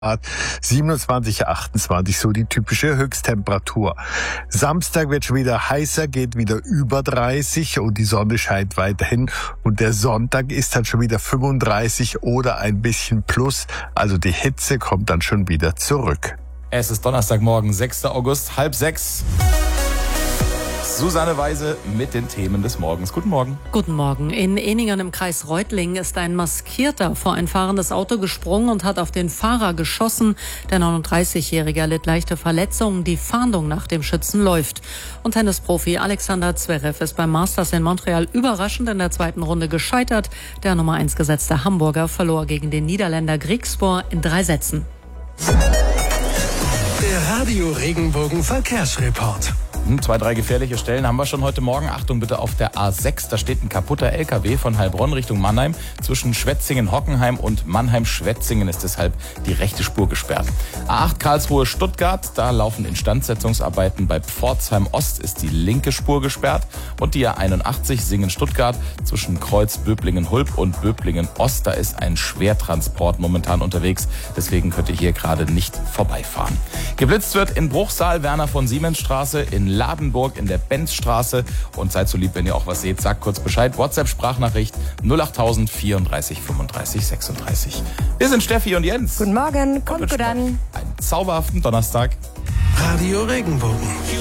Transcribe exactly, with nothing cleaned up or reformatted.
siebenundzwanzig, achtundzwanzig, so die typische Höchsttemperatur. Samstag wird schon wieder heißer, geht wieder über dreißig und die Sonne scheint weiterhin. Und der Sonntag ist dann schon wieder fünfunddreißig oder ein bisschen plus. Also die Hitze kommt dann schon wieder zurück. Es ist Donnerstagmorgen, sechster August, halb sechs. Susanne Weise mit den Themen des Morgens. Guten Morgen. Guten Morgen. In Ehningen im Kreis Reutlingen ist ein Maskierter vor ein fahrendes Auto gesprungen und hat auf den Fahrer geschossen. Der neununddreißigjährige erlitt leichte Verletzungen. Die Fahndung nach dem Schützen läuft. Und Tennisprofi Alexander Zverev ist beim Masters in Montreal überraschend in der zweiten Runde gescheitert. Der Nummer eins gesetzte Hamburger verlor gegen den Niederländer Griekspoor in drei Sätzen. Der Radio Regenbogen Verkehrsreport. Zwei, drei gefährliche Stellen haben wir schon heute Morgen. Achtung bitte auf der A sechs, da steht ein kaputter L K W von Heilbronn Richtung Mannheim. Zwischen Schwetzingen-Hockenheim und Mannheim-Schwetzingen ist deshalb die rechte Spur gesperrt. A acht Karlsruhe-Stuttgart, da laufen Instandsetzungsarbeiten. Bei Pforzheim Ost ist die linke Spur gesperrt. Und die A einundachtzig Singen-Stuttgart zwischen Kreuz Böblingen-Hulb und Böblingen-Ost, da ist ein Schwertransport momentan unterwegs. Deswegen könnt ihr hier gerade nicht vorbeifahren. Geblitzt wird in Bruchsal, Werner von Siemens Straße, in Ladenburg in der Benzstraße. Und seid so lieb, wenn ihr auch was seht, sagt kurz Bescheid. WhatsApp-Sprachnachricht null acht null null vierunddreißig fünfunddreißig sechsunddreißig. Wir sind Steffi und Jens. Guten Morgen, kommt gut an. Einen zauberhaften Donnerstag. Radio Regenbogen.